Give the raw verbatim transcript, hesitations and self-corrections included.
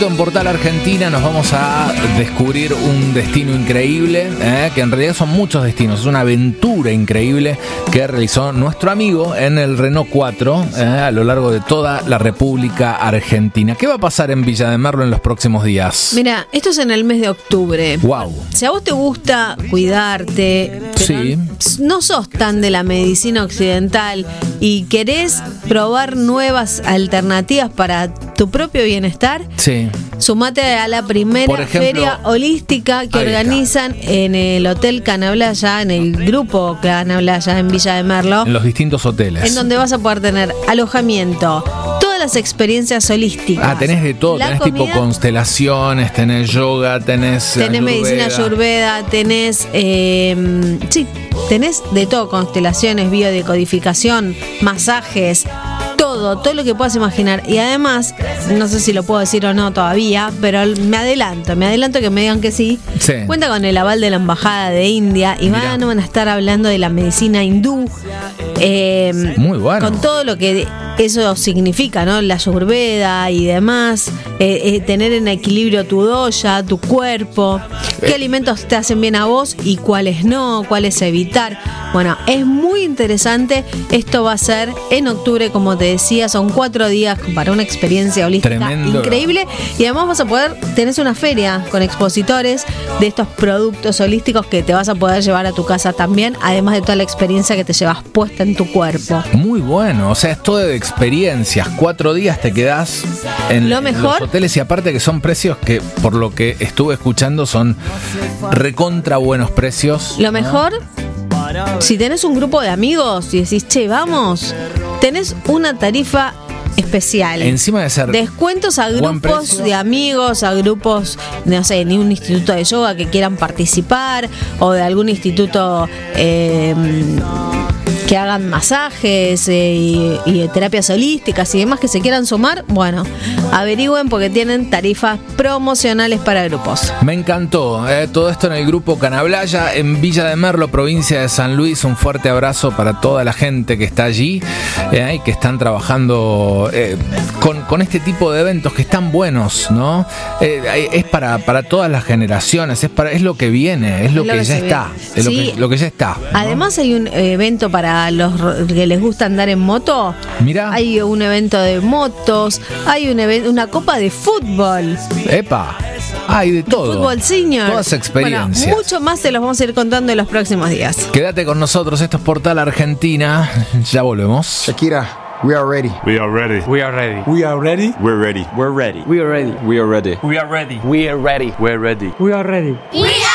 En Portal Argentina nos vamos a descubrir un destino increíble, eh, que en realidad son muchos destinos, es una aventura increíble que realizó nuestro amigo en el Renault cuatro eh, a lo largo de toda la República Argentina. ¿Qué va a pasar en Villa de Merlo en los próximos días? Mira, esto es en el mes de octubre. Wow. Si a vos te gusta cuidarte, sí. no, no sos tan de la medicina occidental y querés probar nuevas alternativas para tu propio bienestar, sí. Sumate a la primera Por ejemplo, feria holística que organizan está. en el Hotel Canablaya, en el grupo Canablaya en Villa de Merlo. En los distintos hoteles. En donde vas a poder tener alojamiento, todas las experiencias holísticas. Ah, tenés de todo, tenés comida, tipo constelaciones, tenés yoga, tenés Tenés ayurveda. medicina ayurveda, tenés... Eh, sí, tenés de todo, constelaciones, biodecodificación, masajes... Todo, todo lo que puedas imaginar. Y además, no sé si lo puedo decir o no todavía, pero me adelanto, me adelanto que me digan que sí. sí. Cuenta con el aval de la Embajada de India y van, van a estar hablando de la medicina hindú. Eh, Muy bueno. Con todo lo que eso significa, ¿no? La ayurveda y demás. Eh, eh, tener en equilibrio tu doya, tu cuerpo. ¿Qué eh. alimentos te hacen bien a vos y cuáles no? ¿Cuáles evitar? Bueno, es muy interesante. Esto va a ser en octubre, como te decía, son cuatro días para una experiencia holística Tremendo. increíble. Y además vas a poder, tenés una feria con expositores de estos productos holísticos que te vas a poder llevar a tu casa también, además de toda la experiencia que te llevas puesta en tu cuerpo. Muy bueno, o sea, es todo de experiencias. Cuatro días te quedás en, lo mejor, en los hoteles y aparte que son precios que, por lo que estuve escuchando, son recontra buenos precios. Lo mejor, ¿no? Si tenés un grupo de amigos y decís, che, vamos, tenés una tarifa especial. Encima de ser descuentos a grupos de amigos, a grupos, no sé, ni un instituto de yoga que quieran participar o de algún instituto eh, que hagan masajes eh, y, y terapias holísticas y demás que se quieran sumar. Bueno, averigüen porque tienen tarifas promocionales para grupos. Me encantó, eh, todo esto en el grupo Canablaya en Villa de Merlo, provincia de San Luis. Un fuerte abrazo para toda la gente que está allí eh, y que están trabajando eh, con, con este tipo de eventos que están buenos, ¿no? Eh, es para, para todas las generaciones, es para es lo que viene, es lo, es lo que, que ya está, es sí. lo, que, lo que ya está, ¿no? Además hay un evento para los que les gusta andar en moto. Mira. Hay un evento de motos, hay un evento, una copa de fútbol. ¡Epa! Hay de todo. De fútbol senior. Todas experiencias. Bueno, mucho más se los vamos a ir contando en los próximos días. Quédate con nosotros, esto es Portal Argentina. Ya volvemos. Shakira. We are ready. We are ready. We are ready. We are ready. We're ready. We're ready. We are ready. We are ready. We are ready. We are ready. We're ready. We're ready. We are ready. We are